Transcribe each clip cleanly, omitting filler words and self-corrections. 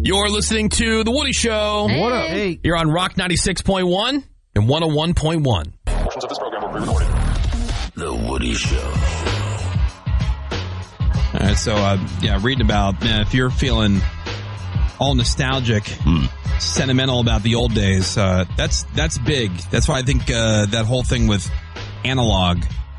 You're listening to The Woody Show. Hey. What up? Hey. You're on Rock 96.1 and 101.1. Portions of this program were pre-recorded. The Woody Show. All right, so, reading about, if you're feeling all nostalgic, sentimental about the old days, that's big. That's why I think that whole thing with analog,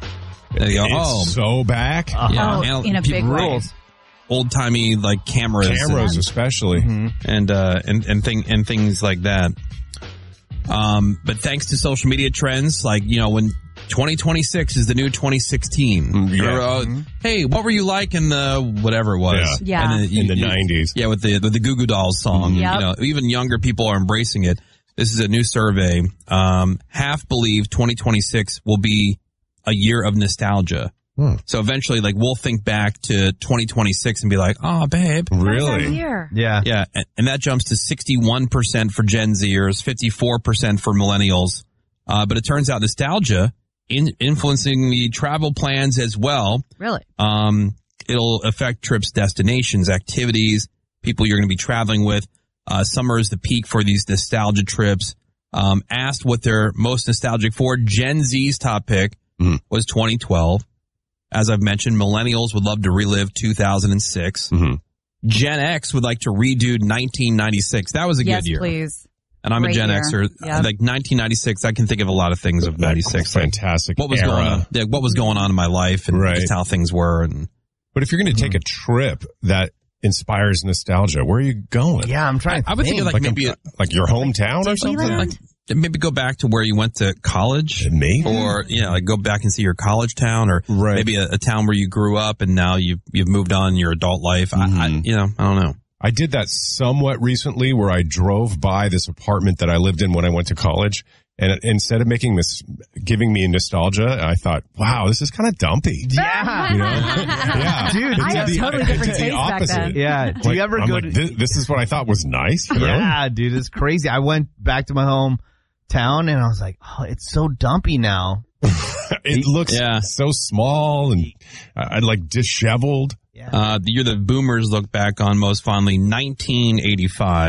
It's so back. In a big way. Old-timey, like, cameras especially. and things like that. But thanks to social media trends, like, when 2026 is the new 2016. Hey, what were you like in the whatever it was? Yeah. And In the 90s. Yeah, with the Goo Goo Dolls song. Yep. Even younger people are embracing it. This is a new survey. Half believe 2026 will be a year of nostalgia. So eventually, like, we'll think back to 2026 and be like, oh, babe. Really? Yeah. Yeah, and that jumps to 61% for Gen Zers, 54% for millennials. But it turns out nostalgia influencing the travel plans as well. Really? It'll affect trips, destinations, activities, people you're going to be traveling with. Summer is the peak for these nostalgia trips. Asked what they're most nostalgic for, Gen Z's top pick was 2012. As I've mentioned, millennials would love to relive 2006. Gen X would like to redo 1996. That was a good year. Yes, please. And I'm Great a Gen year. Xer. Yep. Like 1996, I can think of a lot of things of 96. Fantastic What was era. going on? Yeah, what was going on in my life and just how things were. And But if you're going to take a trip that inspires nostalgia, where are you going? Yeah, I'm trying to I would think of like maybe like your hometown or something? like maybe go back to where you went to college. Maybe. Or, like go back and see your college town, or maybe a town where you grew up and now you've moved on in your adult life. I don't know. I did that somewhat recently where I drove by this apartment that I lived in when I went to college. And instead of giving me nostalgia, I thought, wow, this is kind of dumpy. Yeah. Yeah. Dude, I had totally different taste back then. Yeah. Do you ever go to... This is what I thought was nice. You know? Yeah, dude, it's crazy. I went back to my hometown and I was like, oh, it's so dumpy now. It looks so small and like disheveled. Yeah. The year that boomers look back on most fondly, 1985.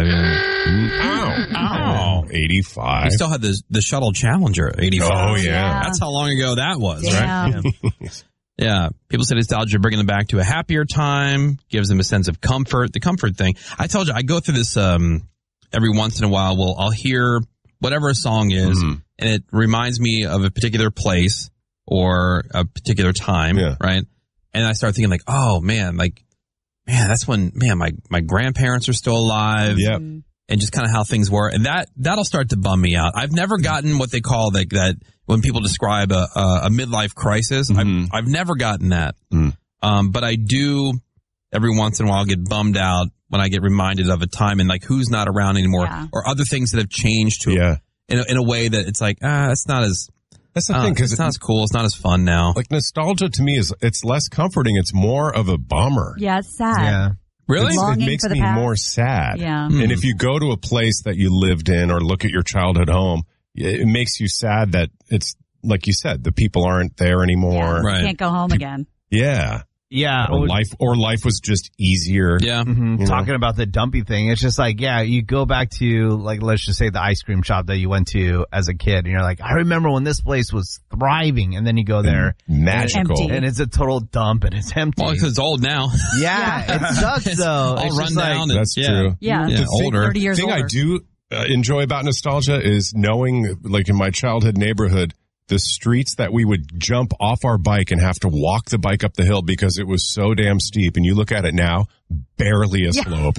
Ow. 85. We still had the Shuttle Challenger, 85. Oh, yeah. That's how long ago that was, Damn. right? Yeah. People say nostalgia, bringing them back to a happier time, gives them a sense of comfort, the comfort thing. I told you, I go through this every once in a while. I'll hear whatever a song is, and it reminds me of a particular place or a particular time, right? And I start thinking like, oh, man, that's when, my grandparents are still alive. Yep. And just kind of how things were. And that'll start to bum me out. I've never gotten what they call that when people describe a midlife crisis. I've never gotten that. But I do every once in a while get bummed out when I get reminded of a time and like who's not around anymore or other things that have changed in a way that it's like, it's not as... That's the thing, because it's not as cool. It's not as fun now. Like nostalgia to me it's less comforting. It's more of a bummer. Yeah, it's sad. Yeah. Really? It makes for the me past. more sad. Yeah. And if you go to a place that you lived in or look at your childhood home, it makes you sad that it's, like you said, the people aren't there anymore. Right. Can't go home again. Yeah. Yeah. Or life was just easier. Yeah. Talking about the dumpy thing, it's just like, you go back to, like, let's just say the ice cream shop that you went to as a kid, and you're like, I remember when this place was thriving, and then you go there. Magical. And it's a total dump, and it's empty. Well, because it's old now. Yeah, it sucks, though. All It's run just like- down. That's true. Yeah. Yeah, older. 30 years The thing older. I do enjoy about nostalgia is knowing, like in my childhood neighborhood, the streets that we would jump off our bike and have to walk the bike up the hill because it was so damn steep. And you look at it now, barely a slope.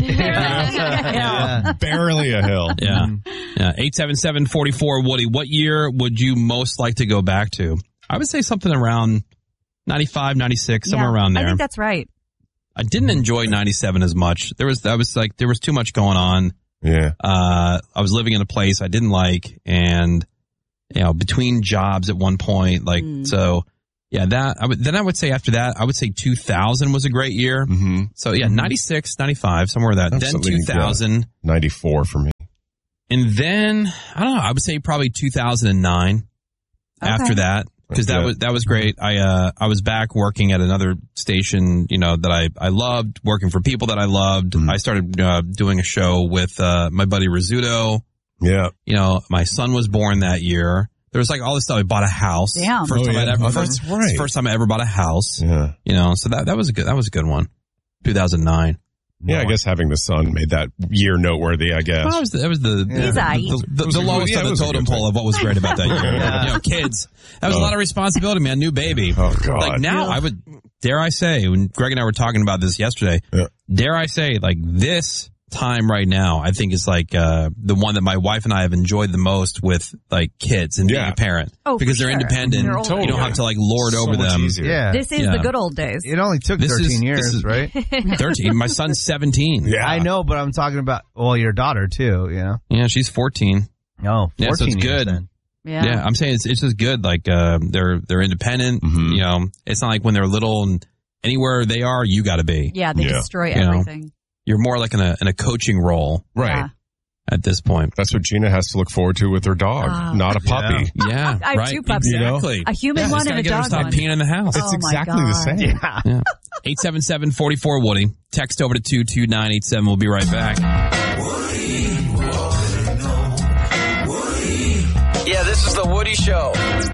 Barely a hill. Yeah. Yeah. 877-44-WOODY. What year would you most like to go back to? I would say something around 95, 96, somewhere around there. I think that's right. I didn't enjoy 97 as much. There was too much going on. Yeah. I was living in a place I didn't like, and between jobs at one point, so yeah, I would say after that, I would say 2000 was a great year. Mm-hmm. So yeah, 96, 95, somewhere that. Absolutely, then 2000, 94 for me. And then I don't know, I would say probably 2009. Okay. After that, because that was great. I was back working at another station, that I loved, working for people that I loved. I started doing a show with my buddy Rizzuto. Yeah. My son was born that year. There was like all this stuff. I bought a house. Damn. First time I ever bought a house. Yeah. So that was a good one. 2009. Yeah, I guess having the son made that year noteworthy, I guess. Well, that was the lowest on the totem pole of what was great about that year. Kids. That was a lot of responsibility, man. New baby. Oh, God. Like now, I would, dare I say, when Greg and I were talking about this yesterday, dare I say, like this time right now, I think is like the one that my wife and I have enjoyed the most with like kids and being a parent. Oh, because they're independent. You don't have to like lord over them. Easier. Yeah. This is the good old days. It only took 13 years, right? 13. My son's 17. Yeah. I know, but I'm talking about, your daughter too, Yeah, she's 14. Oh, 14 yeah, so it's years good. then. Yeah, I'm saying it's just good. Like they're independent. It's not like when they're little and anywhere they are, you got to be. Yeah, they destroy everything. You're more like in a coaching role, right? At this point, that's what Gina has to look forward to with her dog, not a puppy. Yeah, I have two puppies. Exactly. A human one and a dog stop one. peeing in the house. It's exactly the same. Yeah. 877-44-WOODY. Text over to 22987. We'll be right back. Yeah, this is the Woody Show.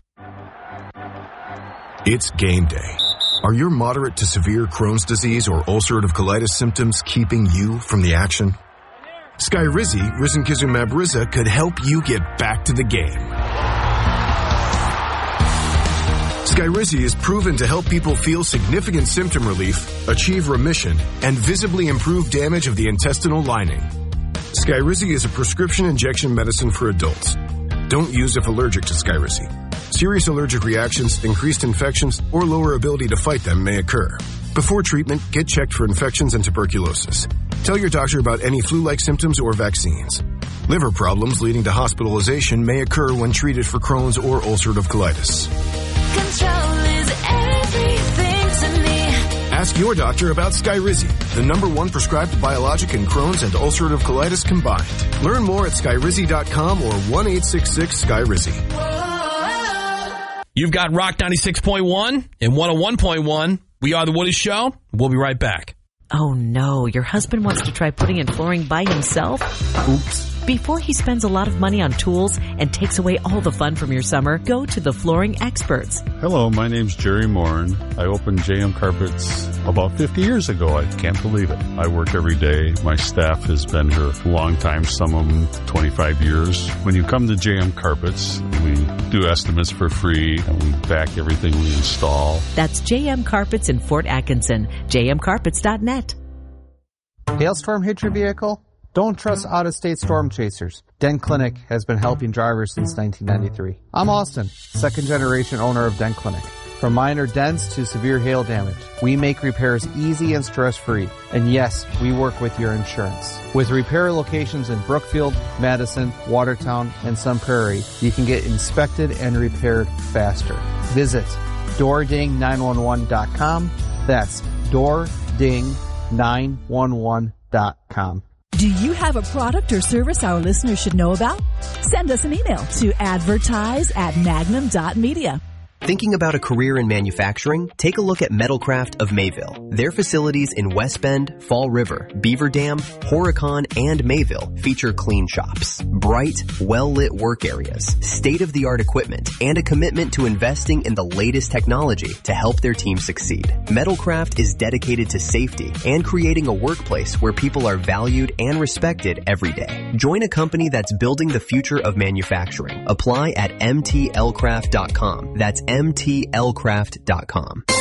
It's game day. Are your moderate to severe Crohn's disease or ulcerative colitis symptoms keeping you from the action? Skyrizi, risankizumab Riza, could help you get back to the game. Skyrizi is proven to help people feel significant symptom relief, achieve remission, and visibly improve damage of the intestinal lining. Skyrizi is a prescription injection medicine for adults. Don't use if allergic to Skyrizi. Serious allergic reactions, increased infections, or lower ability to fight them may occur. Before treatment, get checked for infections and tuberculosis. Tell your doctor about any flu-like symptoms or vaccines. Liver problems leading to hospitalization may occur when treated for Crohn's or ulcerative colitis. Control is everything to me. Ask your doctor about Skyrizi, the #1 prescribed biologic in Crohn's and ulcerative colitis combined. Learn more at skyrizi.com or 1-866-SKYRIZI. You've got Rock 96.1 and 101.1. We are the Woody Show. We'll be right back. Oh no, your husband wants to try putting in flooring by himself? Oops. Before he spends a lot of money on tools and takes away all the fun from your summer, go to the Flooring Experts. Hello, my name's Jerry Morin. I opened JM Carpets about 50 years ago. I can't believe it. I work every day. My staff has been here a long time, some of them 25 years. When you come to JM Carpets, we do estimates for free and we back everything we install. That's JM Carpets in Fort Atkinson, jmcarpets.net. Hailstorm hit your vehicle? Don't trust out-of-state storm chasers. Dent Clinic has been helping drivers since 1993. I'm Austin, second-generation owner of Dent Clinic. From minor dents to severe hail damage, we make repairs easy and stress-free. And yes, we work with your insurance. With repair locations in Brookfield, Madison, Watertown, and Sun Prairie, you can get inspected and repaired faster. Visit doording911.com. That's doording911.com. Do you have a product or service our listeners should know about? Send us an email to advertise@magnum.media. Thinking about a career in manufacturing? Take a look at Metalcraft of Mayville. Their facilities in West Bend, Fall River, Beaver Dam, Horicon, and Mayville feature clean shops, bright, well-lit work areas, state-of-the-art equipment, and a commitment to investing in the latest technology to help their team succeed. Metalcraft is dedicated to safety and creating a workplace where people are valued and respected every day. Join a company that's building the future of manufacturing. Apply at mtlcraft.com. That's mtlcraft.com.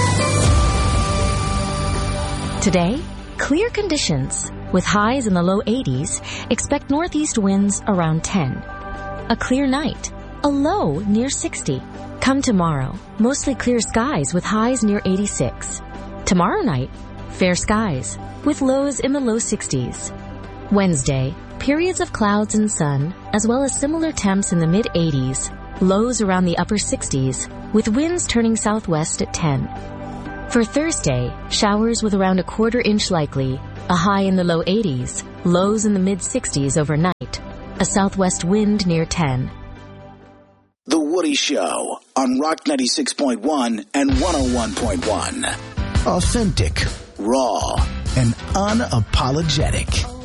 Today, clear conditions. With highs in the low 80s, expect northeast winds around 10. A clear night. A low near 60. Come tomorrow, mostly clear skies with highs near 86. Tomorrow night, fair skies with lows in the low 60s. Wednesday, periods of clouds and sun, as well as similar temps in the mid-80s. Lows around the upper 60s, with winds turning southwest at 10. For Thursday, showers with around a quarter-inch likely, a high in the low 80s, lows in the mid-60s overnight, a southwest wind near 10. The Woody Show on Rock 96.1 and 101.1. Authentic, raw, and unapologetic.